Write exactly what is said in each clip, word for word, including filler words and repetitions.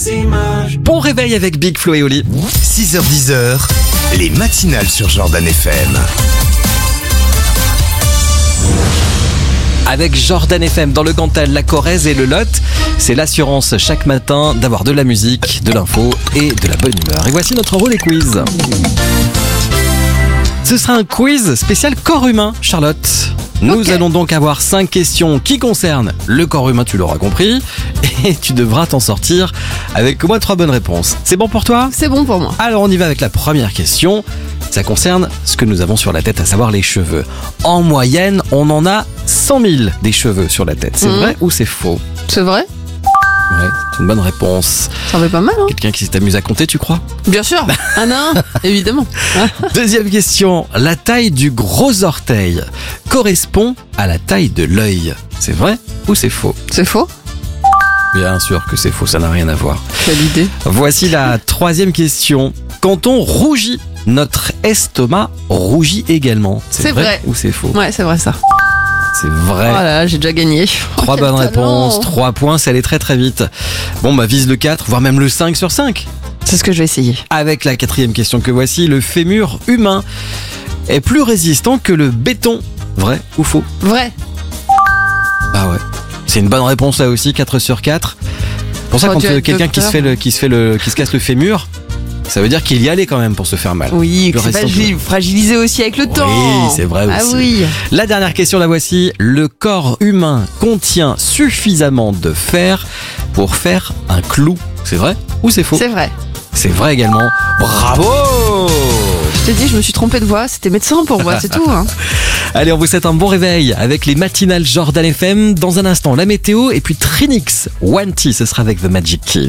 Bon réveil avec Big Flo et Oli. six heures dix, les matinales sur Jordan F M. Avec Jordan F M dans le Cantal, la Corrèze et le Lot. C'est l'assurance chaque matin d'avoir de la musique, de l'info et de la bonne humeur. Et voici notre relais quiz. Ce sera un quiz spécial corps humain, Charlotte. Nous Okay. allons donc avoir cinq questions qui concernent le corps humain, tu l'auras compris. Et tu devras t'en sortir avec au moins trois bonnes réponses. C'est bon pour toi ? C'est bon pour moi. Alors on y va avec la première question. Ça concerne ce que nous avons sur la tête, à savoir les cheveux. En moyenne, on en a cent mille des cheveux sur la tête. C'est Mmh. vrai ou c'est faux ? C'est vrai ? Ouais, c'est une bonne réponse. Ça en fait pas mal, hein ? Quelqu'un qui s'amuse à compter, tu crois ? Bien sûr. Un à un, évidemment. Deuxième question. La taille du gros orteil correspond à la taille de l'œil. C'est vrai ou c'est faux ? C'est faux ? Bien sûr que c'est faux, ça n'a rien à voir. Quelle idée. Voici la troisième question. Quand on rougit, notre estomac rougit également. C'est vrai. ou c'est faux ? Ouais, c'est vrai ça. C'est vrai. Oh là là, j'ai déjà gagné. Trois Oh, quel bonnes talent. réponses, trois points, ça allait très très vite. Bon bah vise le quatre, voire même le cinq sur cinq. C'est ce que je vais essayer. Avec la quatrième question que voici, le fémur humain est plus résistant que le béton. Vrai ou faux ? Vrai. Ah ouais. C'est une bonne réponse là aussi, quatre sur quatre. C'est pour ça Oh, quand tu as euh, quelqu'un qui se peur. fait le qui se fait le qui se casse le fémur, ça veut dire qu'il y allait quand même pour se faire mal. Oui, Le que c'est restant, fragile- fragilisé aussi avec le temps. Oui, c'est vrai Ah aussi. oui. La dernière question la voici, le corps humain contient suffisamment de fer pour faire un clou. C'est vrai ou c'est faux ? C'est vrai. C'est vrai également. Bravo! Je t'ai dit, je me suis trompée de voix. C'était médecin pour moi, c'est tout. Hein. Allez, on vous souhaite un bon réveil avec les matinales Jordan F M. Dans un instant, la météo et puis Trinix. One T, ce sera avec The Magic Key.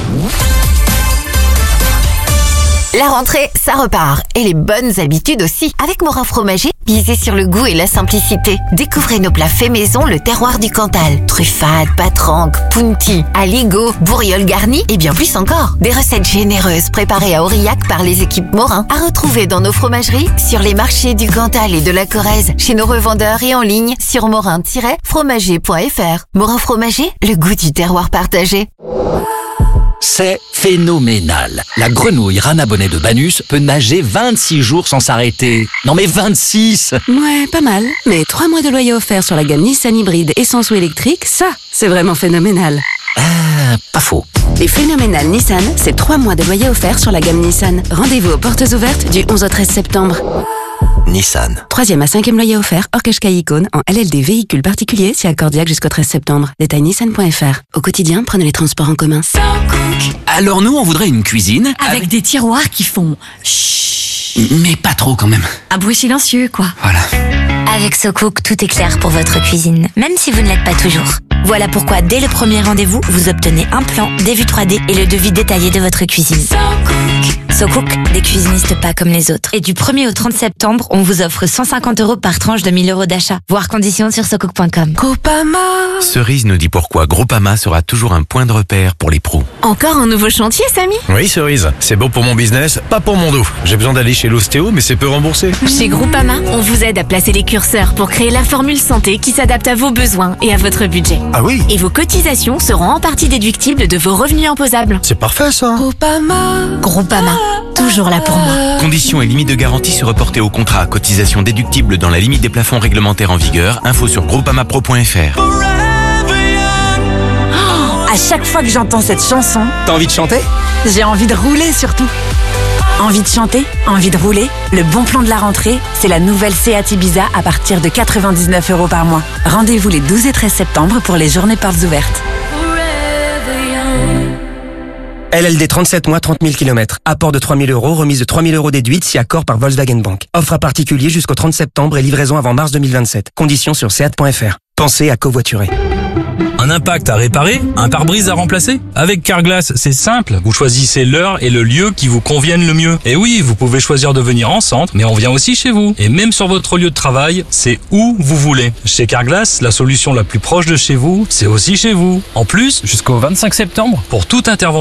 La rentrée, ça repart. Et les bonnes habitudes aussi. Avec Morin Fromager, misez sur le goût et la simplicité. Découvrez nos plats faits maison, le terroir du Cantal. Truffade, patrangue, punti, aligot, bourriole garnie et bien plus encore. Des recettes généreuses préparées à Aurillac par les équipes Morin. À retrouver dans nos fromageries, sur les marchés du Cantal et de la Corrèze, chez nos revendeurs et en ligne sur morin tiret fromager point f r. Morin Fromager, le goût du terroir partagé. C'est phénoménal. La grenouille Rana Bonnet de Banus peut nager vingt-six jours sans s'arrêter. Non mais vingt-six! Ouais, pas mal. Mais trois mois de loyer offerts sur la gamme Nissan hybride essence ou électrique, ça, c'est vraiment phénoménal. Ah, pas faux. Les phénoménales Nissan, c'est trois mois de loyer offerts sur la gamme Nissan. Rendez-vous aux portes ouvertes du onze au treize septembre. Nissan. Troisième à cinquième loyer offert, hors Qashqai Icône, en L L D véhicule particulier, si accordiaque jusqu'au treize septembre. Détail nissan point f r. Au quotidien, prenez les transports en commun. Alors nous, on voudrait une cuisine Avec des tiroirs qui font chut. Mais pas trop quand même. Un bruit silencieux, quoi. Voilà. Avec SoCook, tout est clair pour votre cuisine, même si vous ne l'êtes pas toujours. Voilà pourquoi, dès le premier rendez-vous, vous obtenez un plan, des vues trois D et le devis détaillé de votre cuisine. SoCook, des cuisinistes pas comme les autres. Et du premier au trente septembre, on vous offre cent cinquante euros par tranche de mille euros d'achat. Voir conditions sur socook point com. Cerise nous dit pourquoi Groupama sera toujours un point de repère pour les pros. Encore un nouveau chantier, Samy? Oui, Cerise, c'est bon pour mon business, pas pour mon dos. J'ai besoin d'aller chez l'ostéo, mais c'est peu remboursé. Chez Groupama, on vous aide à placer les curseurs pour créer la formule santé qui s'adapte à vos besoins et à votre budget. Ah oui, Et vos cotisations seront en partie déductibles de vos revenus imposables. c'est parfait ça. Groupama, toujours là pour moi. Conditions et limites de garantie se reporter au contrat. Cotisation déductible dans la limite des plafonds réglementaires en vigueur. Info sur groupamapro point f r. À chaque fois que j'entends cette chanson, T'as envie de chanter? j'ai envie de rouler surtout. Envie de chanter, envie de rouler. Le bon plan de la rentrée, c'est la nouvelle Seat Ibiza à partir de quatre-vingt-dix-neuf euros par mois. Rendez-vous les douze et treize septembre pour les journées portes ouvertes. L L D trente-sept mois, trente mille kilomètres. Apport de trois mille euros, remise de trois mille euros déduite si accord par Volkswagen Bank. Offre à particulier jusqu'au trente septembre et livraison avant mars deux mille vingt-sept. Conditions sur seat point f r. Pensez à covoiturer. Un impact à réparer, un pare-brise à remplacer. Avec Carglass, c'est simple. Vous choisissez l'heure et le lieu qui vous conviennent le mieux. Et oui, vous pouvez choisir de venir en centre, mais on vient aussi chez vous. Et même sur votre lieu de travail, c'est où vous voulez. Chez Carglass, la solution la plus proche de chez vous, c'est aussi chez vous. En plus, jusqu'au vingt-cinq septembre, pour toute intervention